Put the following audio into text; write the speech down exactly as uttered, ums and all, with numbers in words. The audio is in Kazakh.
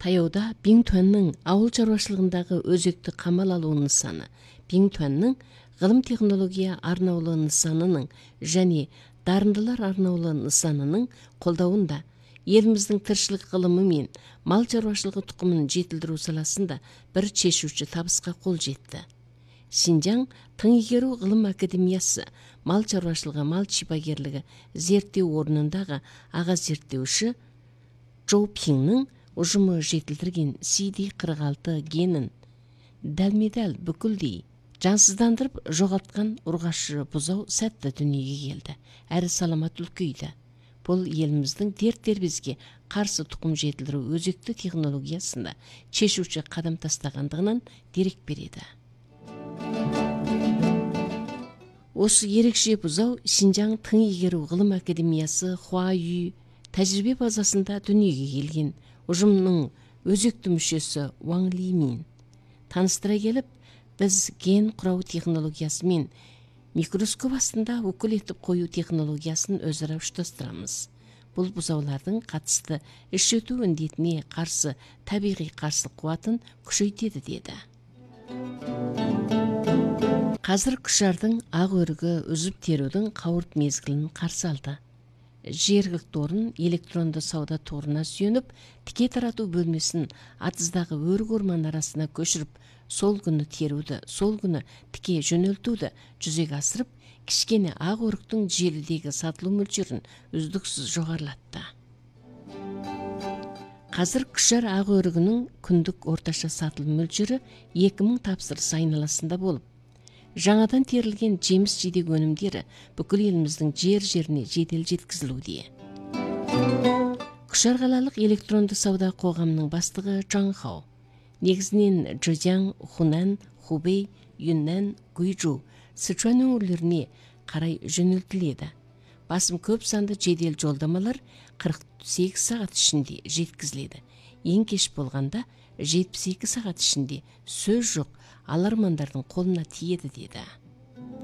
Таяуда Биңтуанның ауыл шаруашылығындағы өзекті қамал алу нысаны, Биңтуанның ғылым технология арнаулы нысанының және дарындылар арнаулы нысанының қолдауында еліміздің тіршілік ғылымы мен мал шаруашылығы тұқымын жетілдіру саласында бір шешуші табысқа қол жетті. Синьцзян тың игеру ғылым академиясы мал шаруашылығы мал шипагерлігі зерттеу орнындағы аға зерттеуші Чжоу Пиңнің ұжымы жетілдірген си ди қырық алты генін дәлме-дәл бүкілдей жансыздандырып жоғалтқан ұрғашы бұзау сәтті дүниеге келді, әрі саламат үлкейді. Бұл еліміздің дерт-дербеске қарсы тұқым жетілдіру өзекті технологиясында шешуші қадам тастағандығынан дерек береді. Осы ерекше бұзау Синьцзян тың игеру ғылым академиясы Хуайю тәжірибе базасында дүниеге келген. Ұжымның өзекті мүшесі Ваң Лимин таныстыра келіп, біз ген құрау технологиясы мен микроскоп астында өкіл етіп қою технологиясын өзара ұштастырамыз. Бұл бұзаулардың қатысты іш өту індетіне қарсы табиғи қарсы қуатын күшейтеді деді. Қазір күшардың ақ өрігі үзіп терудің қауырт мезгілін қарсы алды. Жергілікті орын электронды сауда торына сүйеніп, тіке тарату бөлмесін атыздағы өрік орман арасына көшіріп, сол күні теруді, сол күні тіке жөнелтуді жүзеге асырып, кішкене ақ өріктің желідегі сатылу мөлшерін үздіксіз жоғарылатты. Қазір күшар ақ өрігінің күндік орташа сатылу мөлшері екі мың тапсырыс айналасында болып, жаңадан терілген жеміс жидек өнімдері бүкіл еліміздің жер-жеріне жедел жеткізілуде. Күшар қалалық электронды сауда қоғамының бастығы Чжан Хао негізінен Чжэцзян, Хунан, Хубэй, Юннан, Гуйчжоу, Сычуан өңірлеріне қарай жөнелтіледі. Басым көп санды жедел жолдамалар қырық сегіз сағат ішінде жеткізіледі. Ең кеш болғанда жетпіс екі сағат ішінде сөз жоқ алармандардың қолына тиеді деді.